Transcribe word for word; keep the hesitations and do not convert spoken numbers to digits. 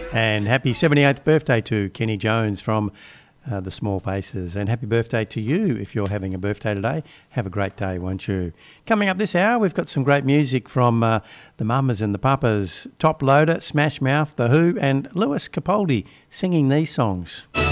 And happy seventy-eighth birthday to Kenny Jones from uh, the Small Faces. And happy birthday to you if you're having a birthday today. Have a great day, won't you? Coming up this hour, we've got some great music from uh, the Mamas and the Papas, Top Loader, Smash Mouth, The Who, and Lewis Capaldi singing these songs.